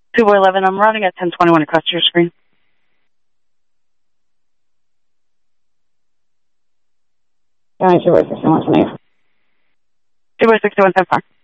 2-11, I'm running at 1021 across your screen. 2-61, 10-4.